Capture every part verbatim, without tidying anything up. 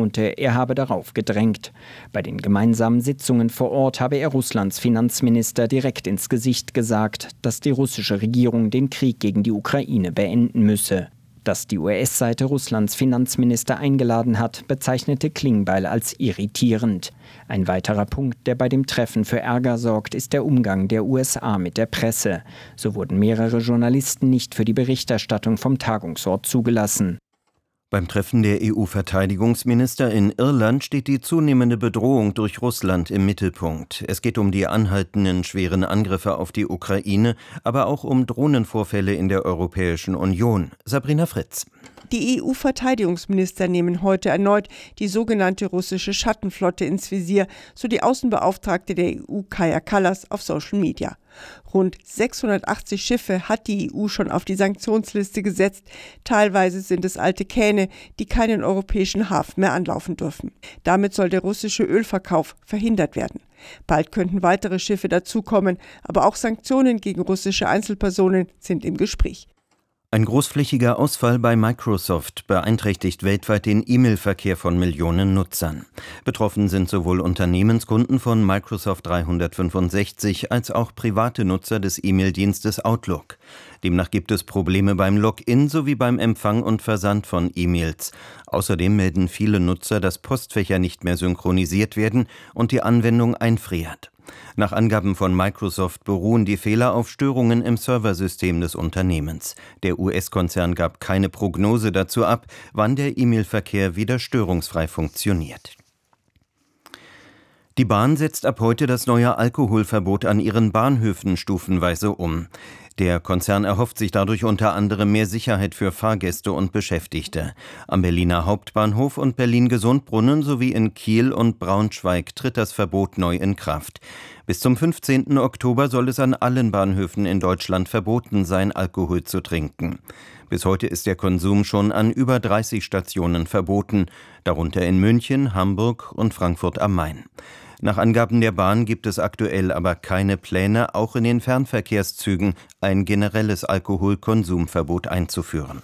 betonte, er habe darauf gedrängt. Bei den gemeinsamen Sitzungen vor Ort habe er Russlands Finanzminister direkt ins Gesicht gesagt, dass die russische Regierung den Krieg gegen die Ukraine beenden müsse. Dass die U S-Seite Russlands Finanzminister eingeladen hat, bezeichnete Klingbeil als irritierend. Ein weiterer Punkt, der bei dem Treffen für Ärger sorgt, ist der Umgang der U S A mit der Presse. So wurden mehrere Journalisten nicht für die Berichterstattung vom Tagungsort zugelassen. Beim Treffen der E U-Verteidigungsminister in Irland steht die zunehmende Bedrohung durch Russland im Mittelpunkt. Es geht um die anhaltenden schweren Angriffe auf die Ukraine, aber auch um Drohnenvorfälle in der Europäischen Union. Sabrina Fritz. Die E U-Verteidigungsminister nehmen heute erneut die sogenannte russische Schattenflotte ins Visier, so die Außenbeauftragte der E U Kaja Kallas auf Social Media. Rund sechshundertachtzig Schiffe hat die E U schon auf die Sanktionsliste gesetzt. Teilweise sind es alte Kähne, die keinen europäischen Hafen mehr anlaufen dürfen. Damit soll der russische Ölverkauf verhindert werden. Bald könnten weitere Schiffe dazukommen, aber auch Sanktionen gegen russische Einzelpersonen sind im Gespräch. Ein großflächiger Ausfall bei Microsoft beeinträchtigt weltweit den E-Mail-Verkehr von Millionen Nutzern. Betroffen sind sowohl Unternehmenskunden von Microsoft dreihundertfünfundsechzig als auch private Nutzer des E-Mail-Dienstes Outlook. Demnach gibt es Probleme beim Login sowie beim Empfang und Versand von E-Mails. Außerdem melden viele Nutzer, dass Postfächer nicht mehr synchronisiert werden und die Anwendung einfriert. Nach Angaben von Microsoft beruhen die Fehler auf Störungen im Serversystem des Unternehmens. Der U S-Konzern gab keine Prognose dazu ab, wann der E-Mail-Verkehr wieder störungsfrei funktioniert. Die Bahn setzt ab heute das neue Alkoholverbot an ihren Bahnhöfen stufenweise um. Der Konzern erhofft sich dadurch unter anderem mehr Sicherheit für Fahrgäste und Beschäftigte. Am Berliner Hauptbahnhof und Berlin-Gesundbrunnen sowie in Kiel und Braunschweig tritt das Verbot neu in Kraft. Bis zum fünfzehnten Oktober soll es an allen Bahnhöfen in Deutschland verboten sein, Alkohol zu trinken. Bis heute ist der Konsum schon an über dreißig Stationen verboten, darunter in München, Hamburg und Frankfurt am Main. Nach Angaben der Bahn gibt es aktuell aber keine Pläne, auch in den Fernverkehrszügen ein generelles Alkoholkonsumverbot einzuführen.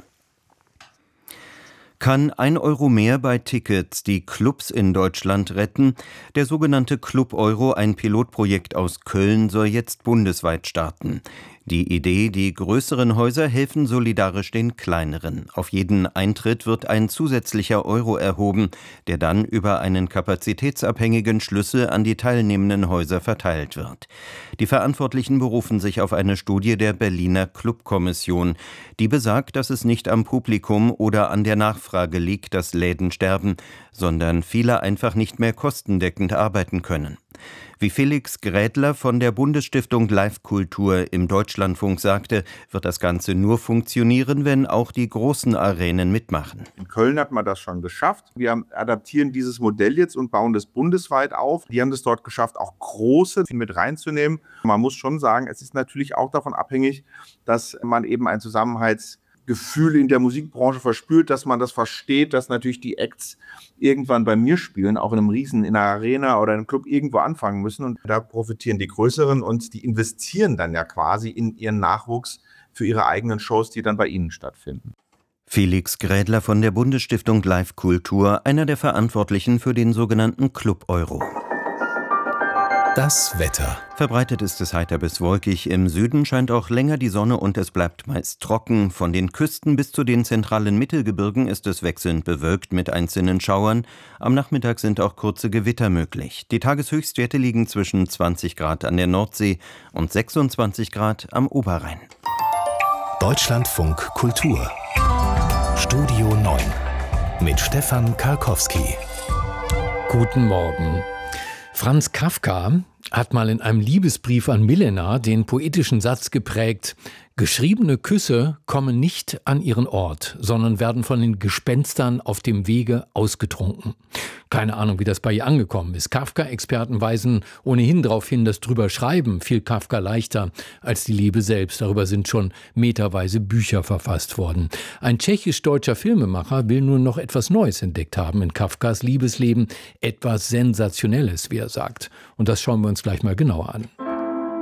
Kann ein Euro mehr bei Tickets die Clubs in Deutschland retten? Der sogenannte Club Euro, ein Pilotprojekt aus Köln, soll jetzt bundesweit starten. Die Idee, die größeren Häuser helfen solidarisch den kleineren. Auf jeden Eintritt wird ein zusätzlicher Euro erhoben, der dann über einen kapazitätsabhängigen Schlüssel an die teilnehmenden Häuser verteilt wird. Die Verantwortlichen berufen sich auf eine Studie der Berliner Clubkommission. Die besagt, dass es nicht am Publikum oder an der Nachfrage liegt, dass Läden sterben, sondern viele einfach nicht mehr kostendeckend arbeiten können. Wie Felix Grädler von der Bundesstiftung Live-Kultur im Deutschlandfunk sagte, wird das Ganze nur funktionieren, wenn auch die großen Arenen mitmachen. In Köln hat man das schon geschafft. Wir adaptieren dieses Modell jetzt und bauen das bundesweit auf. Die haben es dort geschafft, auch große mit reinzunehmen. Man muss schon sagen, es ist natürlich auch davon abhängig, dass man eben ein Zusammenhalts Gefühl in der Musikbranche verspürt, dass man das versteht, dass natürlich die Acts irgendwann bei mir spielen, auch in einem Riesen, in einer Arena oder einem Club irgendwo anfangen müssen. Und da profitieren die Größeren und die investieren dann ja quasi in ihren Nachwuchs für ihre eigenen Shows, die dann bei ihnen stattfinden. Felix Grädler von der Bundesstiftung Live-Kultur, einer der Verantwortlichen für den sogenannten Club Euro. Das Wetter. Verbreitet ist es heiter bis wolkig. Im Süden scheint auch länger die Sonne und es bleibt meist trocken. Von den Küsten bis zu den zentralen Mittelgebirgen ist es wechselnd bewölkt mit einzelnen Schauern. Am Nachmittag sind auch kurze Gewitter möglich. Die Tageshöchstwerte liegen zwischen zwanzig Grad an der Nordsee und sechsundzwanzig Grad am Oberrhein. Deutschlandfunk Kultur. Studio neun mit Stefan Karkowski. Guten Morgen. Franz Kafka hat mal in einem Liebesbrief an Milena den poetischen Satz geprägt: Geschriebene Küsse kommen nicht an ihren Ort, sondern werden von den Gespenstern auf dem Wege ausgetrunken. Keine Ahnung, wie das bei ihr angekommen ist. Kafka-Experten weisen ohnehin darauf hin, dass drüber schreiben fiel Kafka leichter als die Liebe selbst. Darüber sind schon meterweise Bücher verfasst worden. Ein tschechisch-deutscher Filmemacher will nun noch etwas Neues entdeckt haben in Kafkas Liebesleben. Etwas Sensationelles, wie er sagt. Und das schauen wir uns gleich mal genauer an.